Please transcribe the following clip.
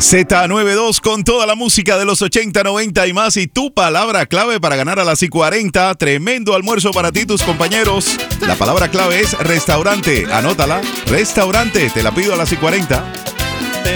Z92 con toda la música de los 80, 90 y más. Y tu palabra clave para ganar a las y 40. Tremendo almuerzo para ti y tus compañeros. La palabra clave es restaurante. Anótala. Restaurante. Te la pido a las y 40.